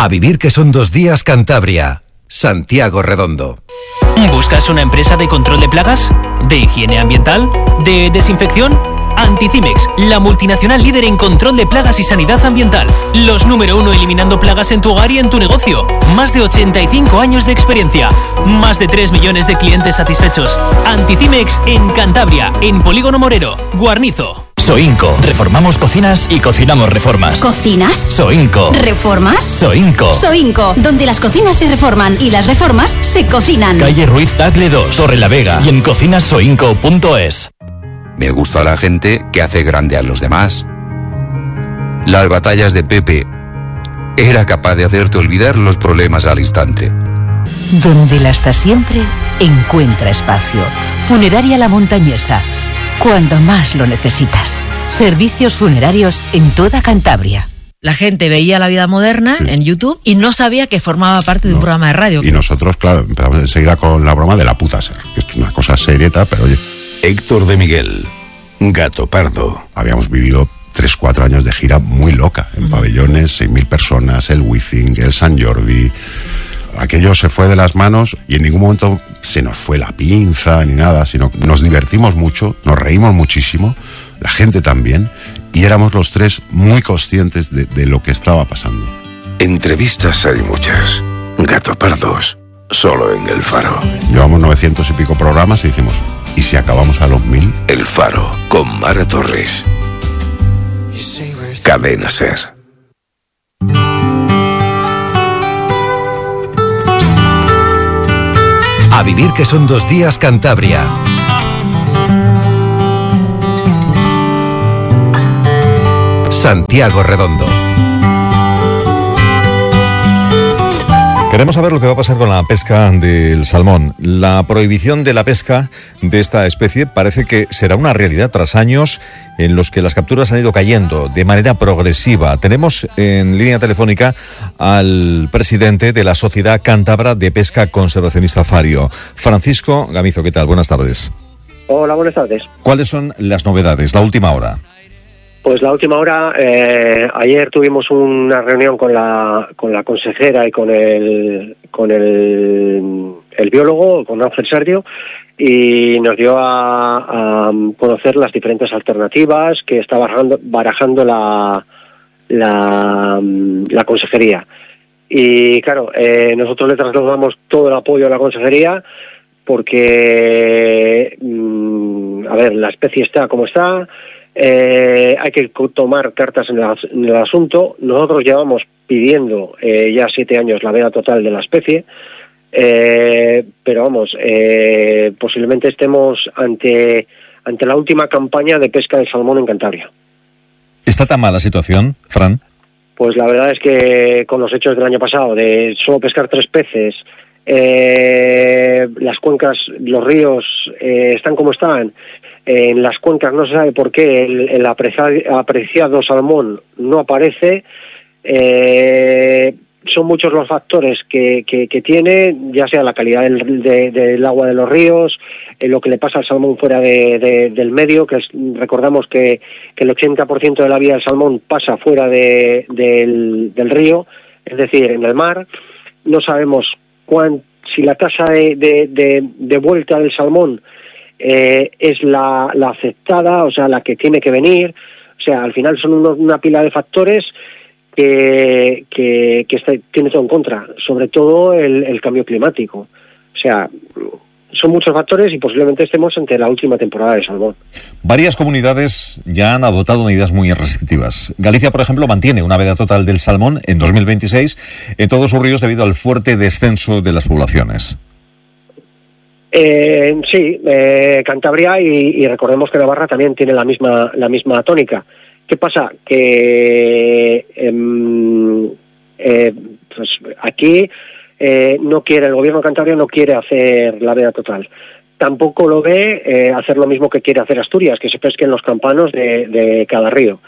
A vivir que son 2 días Cantabria. Santiago Redondo. ¿Buscas una empresa de control de plagas? ¿De higiene ambiental? ¿De desinfección? Anticimex, la multinacional líder en control de plagas y sanidad ambiental. Los número 1 eliminando plagas en tu hogar y en tu negocio. Más de 85 años de experiencia. Más de 3 millones de clientes satisfechos. Anticimex en Cantabria, en Polígono Morero, Guarnizo. Soinco. Reformamos cocinas y cocinamos reformas. ¿Cocinas? Soinco. ¿Reformas? Soinco. Soinco, donde las cocinas se reforman y las reformas se cocinan. Calle Ruiz Tagle 2, Torrelavega y en cocinasoinco.es. Me gusta la gente que hace grande a los demás. Las batallas de Pepe era capaz de hacerte olvidar los problemas al instante. Donde la está siempre, encuentra espacio. Funeraria La Montañesa. Cuando más lo necesitas. Servicios funerarios en toda Cantabria. La gente veía La Vida Moderna en YouTube y no sabía que formaba parte de un programa de radio. Y nosotros, claro, empezamos enseguida con la broma de la puta ser, que es una cosa serieta, pero oye. Héctor de Miguel, Gato Pardo. Habíamos vivido 3-4 años de gira muy loca, en pabellones, 6.000 personas, el Wizzing, el Sant Jordi. Aquello se fue de las manos y en ningún momento se nos fue la pinza ni nada, sino que nos divertimos mucho, nos reímos muchísimo, la gente también, y éramos los tres muy conscientes de lo que estaba pasando. Entrevistas hay muchas, Gato Pardos, solo en El Faro. Llevamos 900 y pico programas y dijimos, ¿y si acabamos a los 1000? El Faro, con Mara Torres. Cadena Ser. A vivir que son 2 días Cantabria. Santiago Redondo. Queremos saber lo que va a pasar con la pesca del salmón. La prohibición de la pesca de esta especie parece que será una realidad tras años en los que las capturas han ido cayendo de manera progresiva. Tenemos en línea telefónica al presidente de la Sociedad Cántabra de Pesca Conservacionista Fario, Francisco Gamizo. ¿Qué tal? Buenas tardes. Hola, buenas tardes. ¿Cuáles son las novedades, la última hora? Pues la última hora, ayer tuvimos una reunión con la consejera y con el biólogo, con Ángel Sergio, y nos dio a conocer las diferentes alternativas que está barajando la consejería. Y claro, nosotros le trasladamos todo el apoyo a la consejería porque, a ver, la especie está como está. Hay que tomar cartas en el asunto. Nosotros llevamos pidiendo ya 7 años la veda total de la especie, pero vamos, posiblemente estemos ante la última campaña de pesca de salmón en Cantabria. ¿Está tan mala la situación, Fran? Pues la verdad es que con los hechos del año pasado de solo pescar 3 peces, las cuencas, los ríos están como están. En las cuencas no se sabe por qué el apreciado salmón no aparece. Son muchos los factores que tiene, ya sea la calidad del agua de los ríos, lo que le pasa al salmón fuera del medio, que recordamos que el 80% de la vida del salmón pasa fuera del río, es decir, en el mar. No sabemos si la tasa de vuelta del salmón es la aceptada, o sea, la que tiene que venir. O sea, al final son una pila de factores que tiene todo en contra, sobre todo el cambio climático. O sea, son muchos factores y posiblemente estemos ante la última temporada de salmón. Varias comunidades ya han adoptado medidas muy restrictivas. Galicia, por ejemplo, mantiene una veda total del salmón en 2026 en todos sus ríos debido al fuerte descenso de las poblaciones. Sí, Cantabria y recordemos que Navarra también tiene la misma tónica. ¿Qué pasa? Que pues aquí no quiere, el gobierno de Cantabria no quiere hacer la veda total. Tampoco lo ve hacer lo mismo que quiere hacer Asturias, que se pesquen los campanos de cada río.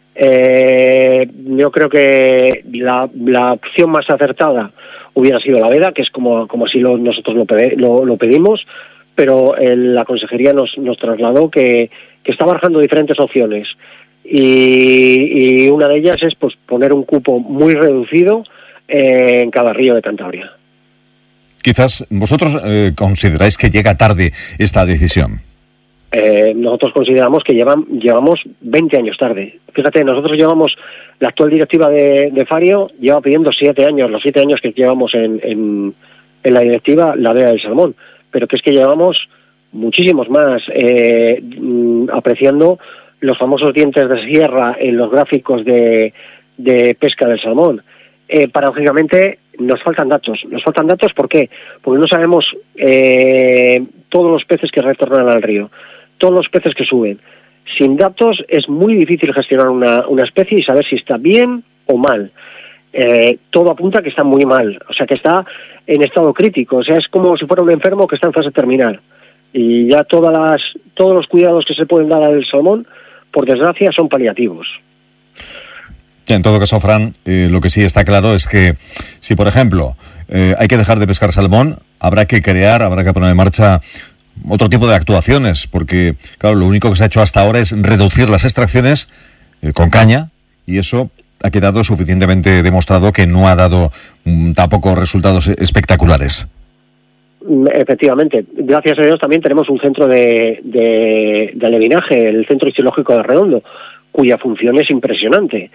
Yo creo que la opción más acertada hubiera sido la veda, que es como así nosotros lo pedimos, pero la consejería nos trasladó que está barajando diferentes opciones y una de ellas es pues poner un cupo muy reducido en cada río de Cantabria. Quizás vosotros consideráis que llega tarde esta decisión. Nosotros consideramos que llevamos 20 años tarde. Fíjate, nosotros la actual directiva de Fario lleva pidiendo 7 años, los 7 años que llevamos en la directiva, la veda del salmón, pero que es que llevamos muchísimos más apreciando los famosos dientes de sierra en los gráficos de pesca del salmón. Paradójicamente nos faltan datos. ¿Por qué? Porque no sabemos todos los peces que retornan al río, todos los peces que suben. Sin datos es muy difícil gestionar una especie y saber si está bien o mal. Todo apunta que está muy mal, o sea, que está en estado crítico, o sea, es como si fuera un enfermo que está en fase terminal. Y ya todos los cuidados que se pueden dar al salmón, por desgracia, son paliativos. En todo caso, Fran, lo que sí está claro es que si, por ejemplo, hay que dejar de pescar salmón, habrá que poner en marcha otro tipo de actuaciones, porque, claro, lo único que se ha hecho hasta ahora es reducir las extracciones con caña, y eso ha quedado suficientemente demostrado que no ha dado tampoco resultados espectaculares. Efectivamente, gracias a Dios también tenemos un centro de alevinaje, el Centro Hidrológico de Redondo, cuya función es impresionante.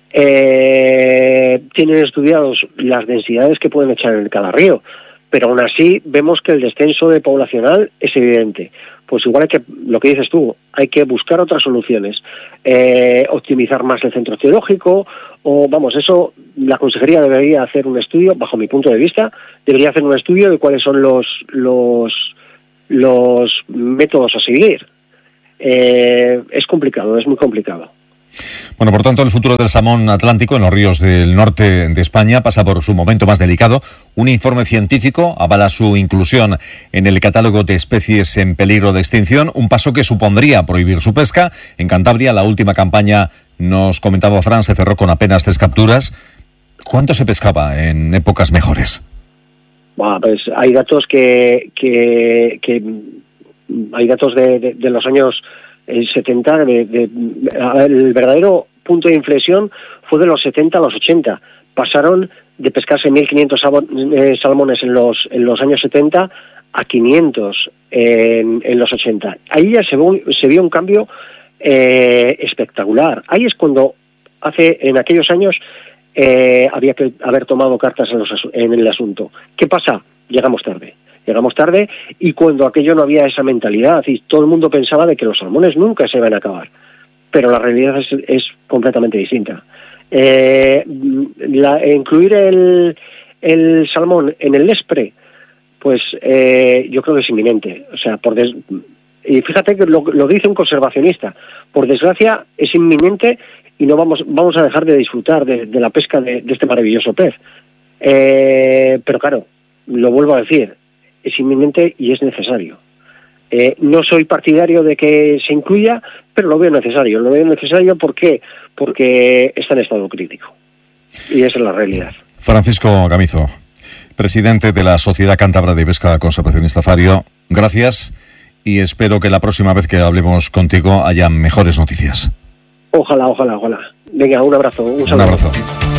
Tienen estudiados las densidades que pueden echar en cada río, pero aún así vemos que el descenso poblacional es evidente. Pues igual lo que dices tú, hay que buscar otras soluciones, optimizar más el centro hidrológico, eso la consejería debería hacer un estudio, bajo mi punto de vista, debería hacer un estudio de cuáles son los métodos a seguir. Es complicado, es muy complicado. Bueno, por tanto, el futuro del salmón atlántico en los ríos del norte de España pasa por su momento más delicado. Un informe científico avala su inclusión en el catálogo de especies en peligro de extinción, un paso que supondría prohibir su pesca. En Cantabria, la última campaña, nos comentaba Fran, se cerró con apenas 3 capturas. ¿Cuánto se pescaba en épocas mejores? Pues hay datos hay datos de los años 70, el verdadero punto de inflexión fue de los 70 a los 80. Pasaron de pescarse 1.500 salmones en los años 70 a 500 en los 80. Ahí ya se vio un cambio espectacular. Ahí es cuando en aquellos años había que haber tomado cartas en el asunto. ¿Qué pasa? Llegamos tarde y cuando aquello no había esa mentalidad y todo el mundo pensaba de que los salmones nunca se iban a acabar, pero la realidad es completamente distinta. Incluir el salmón en el Lespre, pues yo creo que es inminente. O sea, y fíjate que lo dice un conservacionista, por desgracia es inminente y no vamos a dejar de disfrutar de la pesca de este maravilloso pez. Pero claro, lo vuelvo a decir, es inminente y es necesario. No soy partidario de que se incluya, pero lo veo necesario. ¿Por qué? Porque está en estado crítico. Y esa es la realidad. Francisco Gamizo, presidente de la Sociedad Cántabra de Pesca Conservacionista Fario, gracias y espero que la próxima vez que hablemos contigo haya mejores noticias. Ojalá. Venga, un abrazo. Un saludo. Un abrazo.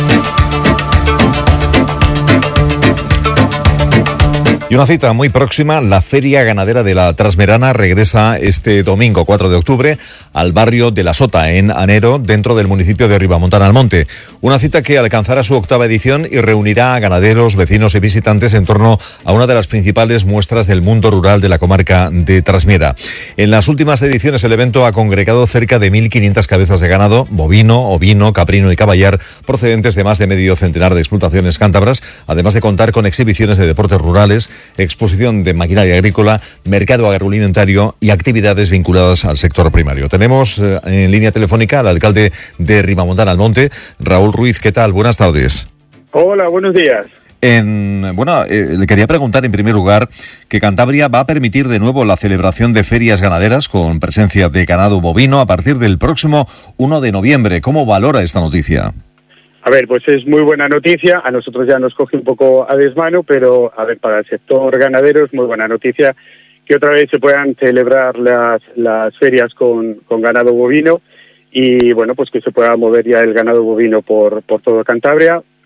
Y una cita muy próxima, la Feria Ganadera de la Trasmerana regresa este domingo 4 de octubre al barrio de La Sota, en Anero, dentro del municipio de Ribamontana al Monte. Una cita que alcanzará su 8ª edición y reunirá a ganaderos, vecinos y visitantes en torno a una de las principales muestras del mundo rural de la comarca de Trasmiera. En las últimas ediciones el evento ha congregado cerca de 1.500 cabezas de ganado, bovino, ovino, caprino y caballar, procedentes de más de medio centenar de explotaciones cántabras, además de contar con exhibiciones de deportes rurales, exposición de maquinaria agrícola, mercado agroalimentario y actividades vinculadas al sector primario. Tenemos en línea telefónica al alcalde de Ribamontana al Monte, Raúl Ruiz. ¿Qué tal? Buenas tardes. Hola, buenos días. Le quería preguntar en primer lugar que Cantabria va a permitir de nuevo la celebración de ferias ganaderas con presencia de ganado bovino a partir del próximo 1 de noviembre. ¿Cómo valora esta noticia? A ver, pues es muy buena noticia. A nosotros ya nos coge un poco a desmano, pero a ver, para el sector ganadero es muy buena noticia que otra vez se puedan celebrar las ferias con ganado bovino y bueno, pues que se pueda mover ya el ganado bovino por todo Cantabria.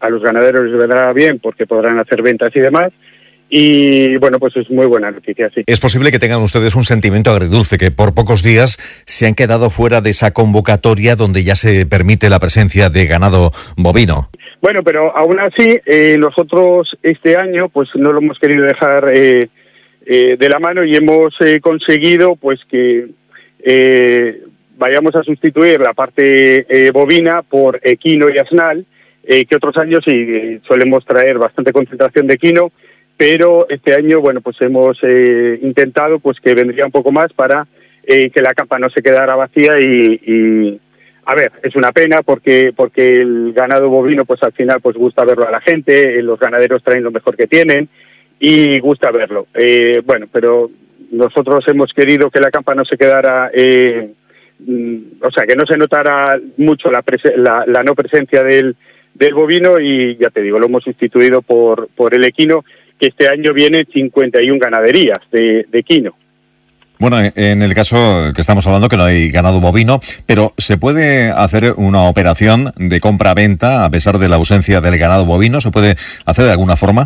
a los ganaderos les vendrá bien porque podrán hacer ventas y demás. Y bueno, pues es muy buena noticia, sí. Es posible que tengan ustedes un sentimiento agridulce, que por pocos días se han quedado fuera de esa convocatoria donde ya se permite la presencia de ganado bovino. Bueno, pero aún así, nosotros este año pues no lo hemos querido dejar de la mano y hemos conseguido pues que vayamos a sustituir la parte bovina por equino y asnal, que otros años sí solemos traer bastante concentración de equino, pero este año, bueno, pues hemos intentado pues que vendría un poco más para que la campa no se quedara vacía y a ver, es una pena porque el ganado bovino pues al final pues gusta verlo a la gente, los ganaderos traen lo mejor que tienen y gusta verlo. Bueno, pero nosotros hemos querido que la campa no se quedara, o sea, que no se notara mucho la no presencia del bovino y ya te digo, lo hemos sustituido por el equino, que este año vienen 51 ganaderías de equino. Bueno, en el caso que estamos hablando, que no hay ganado bovino, pero ¿se puede hacer una operación de compra-venta a pesar de la ausencia del ganado bovino? ¿Se puede hacer de alguna forma?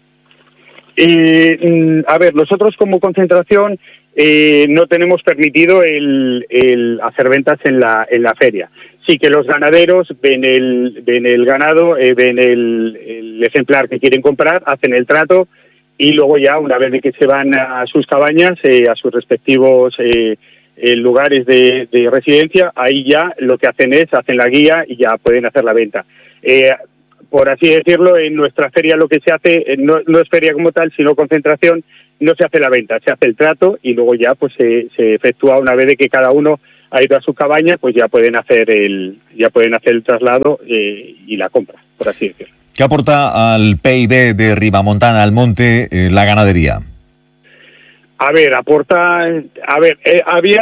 A ver, nosotros como concentración no tenemos permitido el hacer ventas en la feria. Sí que los ganaderos ven el ganado, ven el ejemplar que quieren comprar, hacen el trato y luego ya una vez de que se van a sus cabañas, a sus respectivos lugares de residencia, ahí ya lo que hacen hacen la guía y ya pueden hacer la venta. Por así decirlo, en nuestra feria lo que se hace, no es feria como tal, sino concentración, no se hace la venta, se hace el trato y luego ya pues se efectúa una vez de que cada uno ha ido a su cabaña, pues ya pueden hacer el traslado y la compra, por así decirlo. ¿Qué aporta al PIB de Ribamontana, Almonte, la ganadería? A ver, había